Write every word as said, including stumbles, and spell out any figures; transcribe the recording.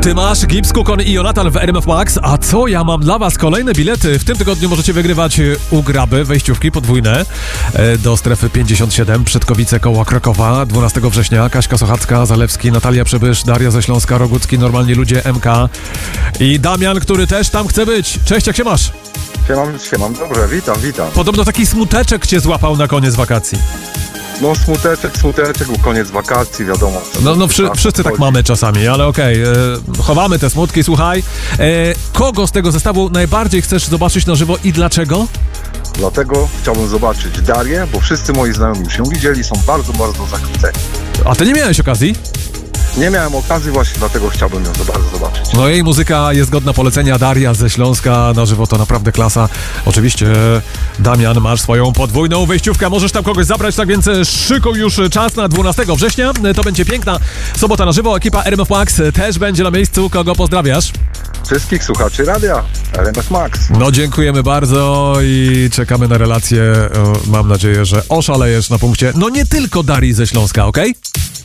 Ty masz Gibbs, Kukon i Jonatan w R M F Max, a co ja mam dla was? Kolejne bilety. W tym tygodniu możecie wygrywać u Graby wejściówki podwójne do strefy pięćdziesiąt siedem, Przedkowice koło Krakowa, dwunastego września. Kaśka Sochacka, Zalewski, Natalia Przybysz, Daria ze Śląska, Rogucki, Normalni Ludzie, M K i Damian, który też tam chce być. Cześć, jak się masz? Siemam, siemam, dobrze, witam, witam. Podobno taki smuteczek cię złapał na koniec wakacji. No smuteczek, smuteczek, był koniec wakacji, wiadomo. No, no wszy, wszyscy tak mamy czasami, ale okej, okay, e, chowamy te smutki, słuchaj. E, kogo z tego zestawu najbardziej chcesz zobaczyć na żywo i dlaczego? Dlatego chciałbym zobaczyć Darię, bo wszyscy moi znajomi już ją widzieli, są bardzo, bardzo zachwyceni. A ty nie miałeś okazji? Nie miałem okazji właśnie, dlatego chciałbym ją bardzo zobaczyć. No jej muzyka jest godna polecenia. Daria ze Śląska na żywo to naprawdę klasa. Oczywiście, Damian, masz swoją podwójną wejściówkę, możesz tam kogoś zabrać, tak więc szykuj już czas na dwunastego września. To będzie piękna sobota na żywo. Ekipa R M F Max też będzie na miejscu. Kogo pozdrawiasz? Wszystkich słuchaczy radia R M F Max. No dziękujemy bardzo i czekamy na relację. Mam nadzieję, że oszalejesz na punkcie, no nie tylko Darii ze Śląska, okej? Okay?